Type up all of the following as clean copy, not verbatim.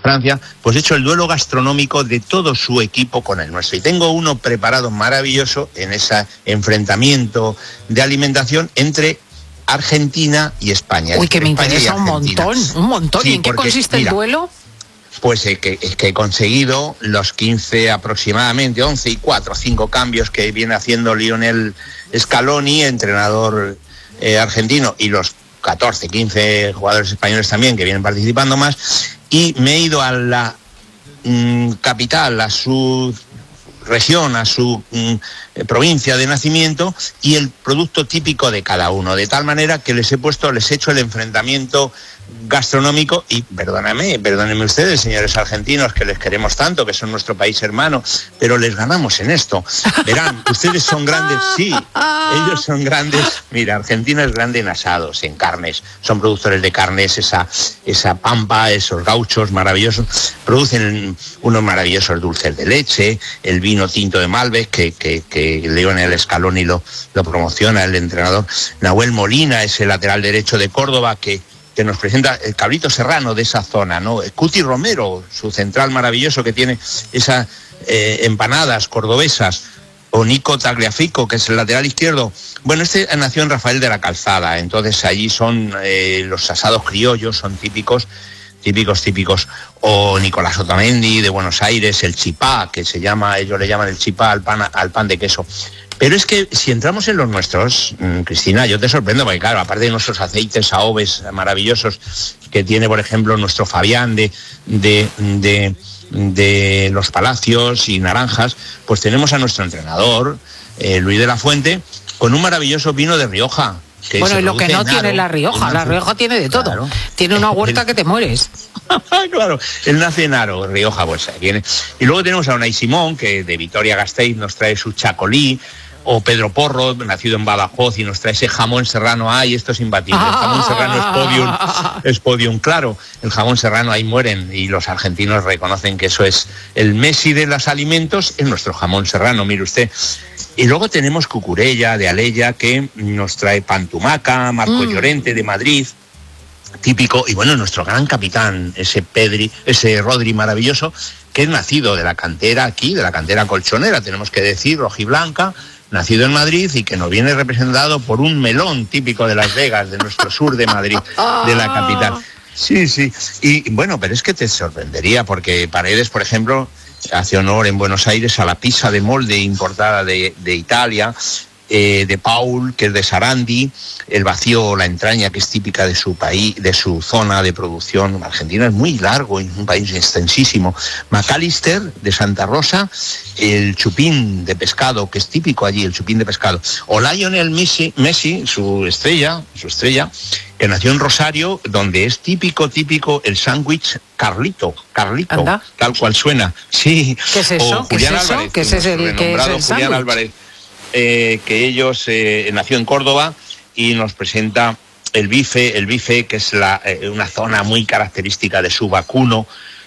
Francia, pues he hecho el duelo gastronómico de todo su equipo con el nuestro. Y tengo uno preparado maravilloso en ese enfrentamiento de alimentación entre Argentina y España. Uy, que me interesa un montón. Sí, ¿Y en qué consiste el duelo? Pues que he conseguido los 15 aproximadamente, 11 y 4, 5 cambios que viene haciendo Lionel Scaloni, entrenador argentino, y los 14, 15 jugadores españoles también que vienen participando más, y me he ido a la capital, a su región, a su provincia de nacimiento, y el producto típico de cada uno, de tal manera que les he hecho el enfrentamiento gastronómico. Y perdónenme ustedes, señores argentinos, que les queremos tanto, que son nuestro país hermano, pero les ganamos en esto. Verán, ustedes son grandes, sí, ellos son grandes. Mira, Argentina es grande en asados, en carnes, son productores de carnes, esa pampa, esos gauchos maravillosos, producen unos maravillosos dulces de leche, el vino tinto de Malbec, que Lionel Scaloni lo promociona, el entrenador. Nahuel Molina es el lateral derecho de Córdoba, que nos presenta el cabrito serrano de esa zona, ¿no? Cuti Romero, su central maravilloso, que tiene esas empanadas cordobesas, o Nico Tagliafico, que es el lateral izquierdo. Bueno, nació en Rafael de la Calzada, entonces allí son los asados criollos, son típicos, o Nicolás Otamendi de Buenos Aires, el chipá, que ellos le llaman el chipá al pan de queso. Pero es que si entramos en los nuestros, Cristina, yo te sorprendo, porque claro, aparte de nuestros aceites AOVES maravillosos que tiene, por ejemplo, nuestro Fabián de Los Palacios y Naranjas, pues tenemos a nuestro entrenador, Luis de la Fuente, con un maravilloso vino de Rioja. Bueno, y lo que no tiene La Rioja tiene de todo. Claro. Tiene una huerta que te mueres. Claro, él nace en Haro, Rioja, pues viene. Y luego tenemos a Unai Simón, que de Vitoria-Gasteiz nos trae su chacolí, o Pedro Porro, nacido en Badajoz, y nos trae ese jamón serrano. ¡Ay, esto es imbatible! El jamón serrano es podium, claro. El jamón serrano, ahí mueren, y los argentinos reconocen que eso es el Messi de los alimentos, es nuestro jamón serrano, mire usted. Y luego tenemos Cucurella, de Alella, que nos trae Pantumaca, Marco Llorente, de Madrid, típico. Y bueno, nuestro gran capitán, ese Rodri maravilloso, que es nacido de la cantera aquí, de la cantera colchonera, tenemos que decir, rojiblanca, nacido en Madrid, y que nos viene representado por un melón típico de Las Vegas, de nuestro sur de Madrid, de la capital. Sí. Y bueno, pero es que te sorprendería, porque Paredes, por ejemplo, hace honor en Buenos Aires a la pizza de molde importada de Italia, de Paul, que es de Sarandi, el vacío o la entraña, que es típica de su país, de su zona de producción. Argentina es muy largo, es un país extensísimo. McAllister, de Santa Rosa, el chupín de pescado, que es típico allí, el chupín de pescado. O Lionel Messi, su estrella, que nació en Rosario, donde es típico el sándwich Carlito, ¿anda? Tal cual suena. Sí. ¿Qué es eso? O Julián Álvarez, ¿Qué es el Julián Álvarez, que ellos nació en Córdoba, y nos presenta el bife, que es una zona muy característica de su vacuno,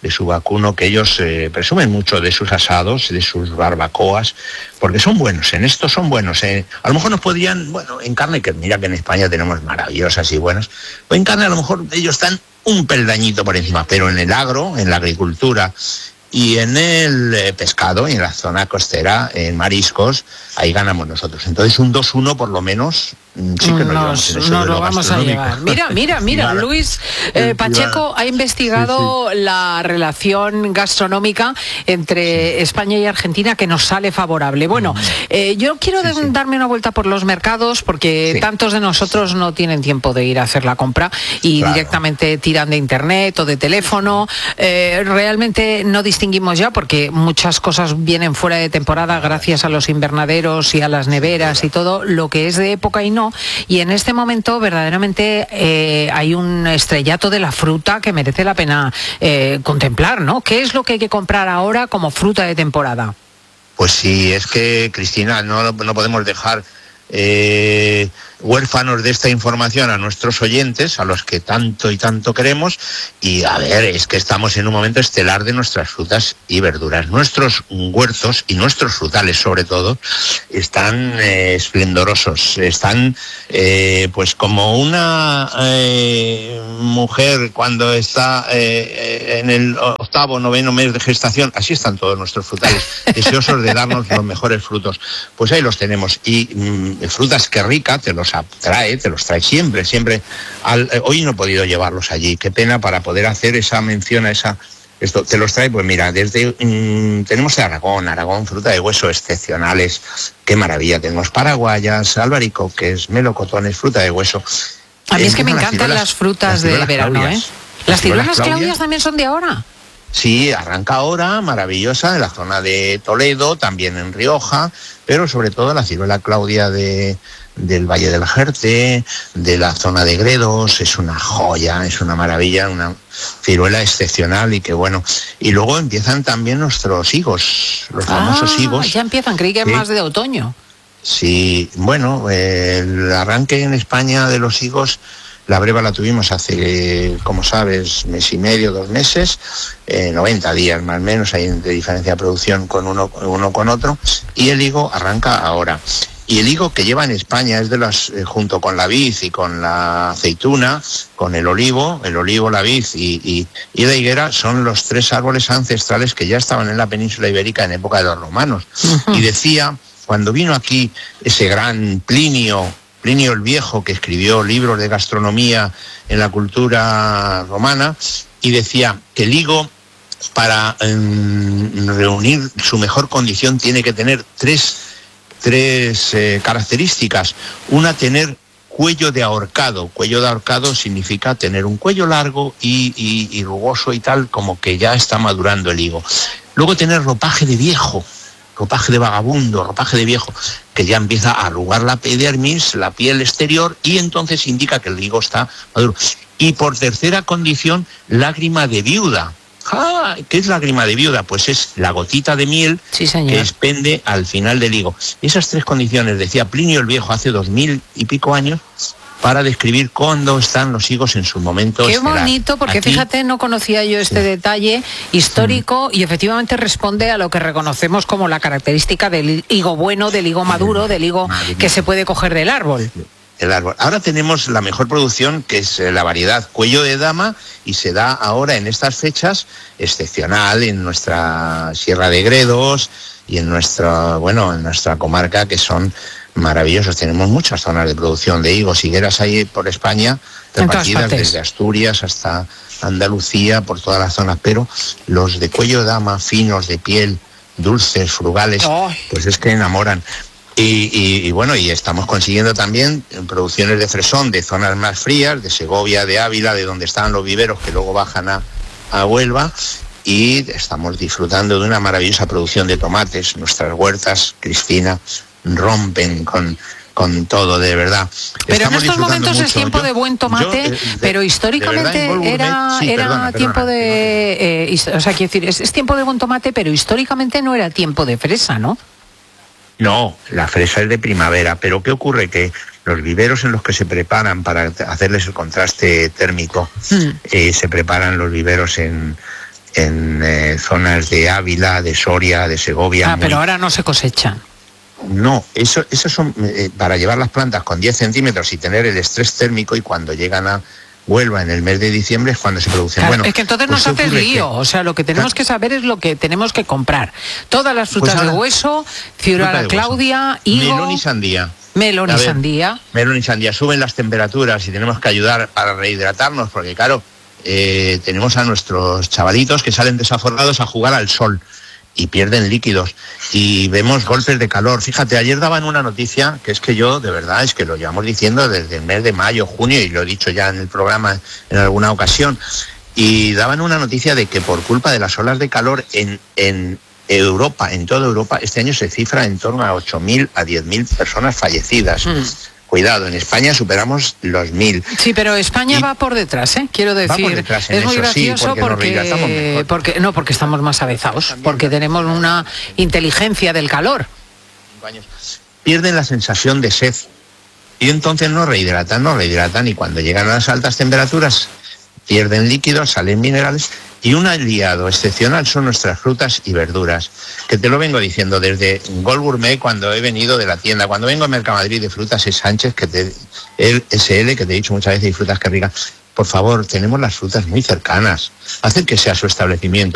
que ellos presumen mucho de sus asados, de sus barbacoas, porque son buenos, en esto son buenos. A lo mejor nos podrían, en carne, que mira que en España tenemos maravillosas y buenas, pues en carne a lo mejor ellos están un peldañito por encima, pero en el agro, en la agricultura y en el pescado, y en la zona costera, en mariscos, ahí ganamos nosotros. Entonces un 2-1 por lo menos sí que nos lo vamos a llevar. Mira, Luis Pacheco ha investigado la relación gastronómica entre España y Argentina, que nos sale favorable. Bueno, yo quiero darme una vuelta por los mercados, porque tantos de nosotros no tienen tiempo de ir a hacer la compra y directamente tiran de internet o de teléfono. Realmente no distinguimos ya, porque muchas cosas vienen fuera de temporada gracias a los invernaderos y a las neveras y todo, lo que es de época y no. Y en este momento verdaderamente hay un estrellato de la fruta que merece la pena contemplar, ¿no? ¿Qué es lo que hay que comprar ahora como fruta de temporada? Pues sí, es que, Cristina, no podemos dejar huérfanos de esta información a nuestros oyentes, a los que tanto y tanto queremos. Y a ver, es que estamos en un momento estelar de nuestras frutas y verduras. Nuestros huertos y nuestros frutales, sobre todo, están esplendorosos. Están pues como una mujer cuando está en el 8º, 9º mes de gestación, así están todos nuestros frutales, deseosos de darnos los mejores frutos. Pues ahí los tenemos. Y Frutas Qué Rica te los trae siempre. Hoy no he podido llevarlos allí, qué pena, para poder hacer esa mención a esa... Esto te los trae, pues mira, tenemos de Aragón, fruta de hueso excepcionales, qué maravilla, tenemos paraguayas, albaricoques, melocotones, fruta de hueso. A mí es que me encantan las frutas de verano, ¿eh? ¿Las ciruelas Claudias también son de ahora? Sí, arranca ahora, maravillosa, en la zona de Toledo, también en Rioja, pero sobre todo la ciruela Claudia del Valle del Jerte, de la zona de Gredos, es una joya, es una maravilla, una ciruela excepcional y que bueno. Y luego empiezan también nuestros higos, los famosos higos. Ya empiezan, creí que es más de otoño. Sí, bueno, el arranque en España de los higos, la breva la tuvimos hace, como sabes, mes y medio, 2 meses, 90 días más o menos, hay de diferencia de producción con uno con otro, y el higo arranca ahora. Y el higo que lleva en España es de las, junto con la vid y con la aceituna, con el olivo, la vid y la higuera, son los 3 árboles ancestrales que ya estaban en la península ibérica en época de los romanos. Uh-huh. Y decía, cuando vino aquí ese gran Plinio el Viejo, que escribió libros de gastronomía en la cultura romana, y decía que el higo, para reunir su mejor condición, tiene que tener tres características. Una, tener cuello de ahorcado. Cuello de ahorcado significa tener un cuello largo y rugoso y tal, como que ya está madurando el higo. Luego, tener ropaje de viejo, ropaje de vagabundo, ropaje de viejo, que ya empieza a arrugar la epidermis, la piel exterior, y entonces indica que el higo está maduro. Y por tercera condición, lágrima de viuda. ¿Qué es lágrima de viuda? Pues es la gotita de miel, sí, que expende al final del higo. Esas 3 condiciones, decía Plinio el Viejo hace 2000 y pico años, para describir cuándo están los higos en su momento estelar. Qué bonito, porque aquí, fíjate, no conocía yo este detalle histórico y efectivamente responde a lo que reconocemos como la característica del higo bueno, del higo maduro, del higo que se puede coger del árbol. El árbol. Ahora tenemos la mejor producción, que es la variedad cuello de dama, y se da ahora en estas fechas excepcional en nuestra Sierra de Gredos y en nuestra comarca, que son maravillosos. Tenemos muchas zonas de producción de higos, higueras ahí por España, repartidas desde Asturias hasta Andalucía, por todas las zonas, pero los de cuello de dama, finos, de piel, dulces, frugales, pues es que enamoran. Y bueno, y estamos consiguiendo también producciones de fresón de zonas más frías, de Segovia, de Ávila, de donde estaban los viveros que luego bajan a Huelva, y estamos disfrutando de una maravillosa producción de tomates. Nuestras huertas, Cristina, rompen con todo, de verdad. Pero estamos en estos momentos es tiempo de buen tomate, pero históricamente era tiempo de... o sea, quiero decir, es tiempo de buen tomate, pero históricamente no era tiempo de fresa, ¿no? No, la fresa es de primavera, pero ¿qué ocurre? Que los viveros en los que se preparan para hacerles el contraste térmico, se preparan los viveros en zonas de Ávila, de Soria, de Segovia. Pero ahora no se cosechan. No, esos son para llevar las plantas con 10 centímetros y tener el estrés térmico, y cuando llegan a Huelva en el mes de diciembre es cuando se producen. Claro, es que entonces nos hace lío, o sea, lo que tenemos que saber es lo que tenemos que comprar. Todas las frutas de hueso, ciruela Claudia, higo... Melón y sandía. Melón y sandía. Melón y sandía. Suben las temperaturas y tenemos que ayudar para rehidratarnos, porque claro, tenemos a nuestros chavalitos que salen desaforrados a jugar al sol y pierden líquidos, y vemos golpes de calor. Fíjate, ayer daban una noticia que es que yo, de verdad, es que lo llevamos diciendo desde el mes de mayo, junio, y lo he dicho ya en el programa en alguna ocasión, y daban una noticia de que por culpa de las olas de calor en Europa, en toda Europa, este año se cifra en torno a 8.000 a 10.000 personas fallecidas. Cuidado, en España superamos los 1.000. Sí, pero España va por detrás, quiero decir. Va por detrás en es muy eso, gracioso sí, porque estamos más avezados, porque tenemos una inteligencia del calor. Pierden la sensación de sed y entonces no rehidratan, y cuando llegan a las altas temperaturas pierden líquidos, salen minerales, y un aliado excepcional son nuestras frutas y verduras, que te lo vengo diciendo desde Gol Gourmet, cuando he venido de la tienda, cuando vengo a Mercamadrid de Frutas es Sánchez, el SL, que te he dicho muchas veces, y Frutas Qué Rica. Por favor, tenemos las frutas muy cercanas, hacen que sea su establecimiento.